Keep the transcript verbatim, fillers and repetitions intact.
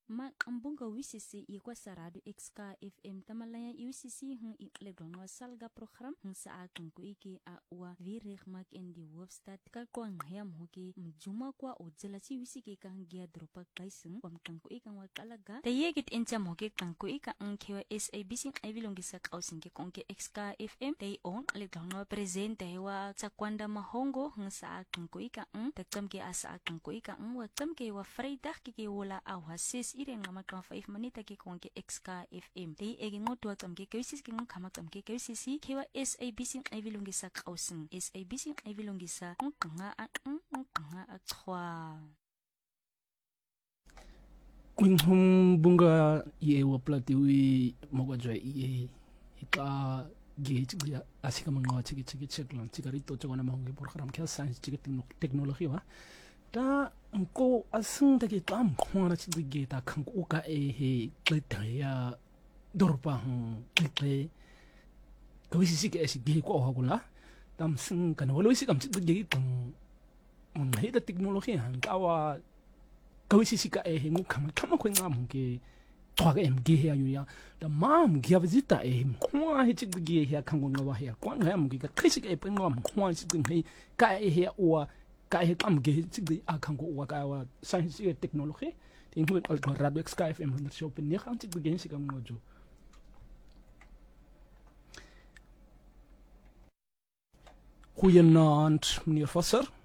ma ambunga wisisi ikwa saradu X K F M tamalaya U C C hun ikledonwa salga program hun saa kunku iki a wa virig mak endi webstat ka kwa ngayam hoki mjuma kwa ojela si wisiki ka ngia dropa kaising kwa mkanku ika wa kalaga tayegit encham hoki kanku ika nkewa S A B C ivilongisa kausinge konke X K F M tay on ledonwa presente wa takwanda mahongo hun saa kunku ika n taktamke asa kunku ika n wa tamke wa freidag kike wala awasis ire ngama twa five manita ke konke X K F M tay ege ngotwa tamke kwisis ke ngama tamke kwisis kewa S A B C ivilongisa kausin S A B C ivilongisa nganga a nganga a twa Kwinghum bunga ye wa platiwi mogajwa ye ika ge chigya asika manga chigi chigi cheklan chigarito chagona mahonge program kya science chigi technology wa ta ko asung ta ke tam khona chigi ge ta khang ko ka e he kleta ya dorpa hu klete ko isi sike esi ge ko ha kula tam sing kana walo isi kam chigi ge tang mun he ta technology han ka wa ko isi sika e he ngu kham kham ko ngam ge twaga em ge ya yu ya da mam ge visita e khwa he chigi ge ya khang ko ngawa ya kwa ngam ge ka khisi ge pe ngam khwa chigi he ka e he wa ka he kam ge chigi a khang ko wa ka wa science e technology tin hu al radio X K F M hundred show pe ne khang chigi ge si kam ngojo Goeienaand meneer Visser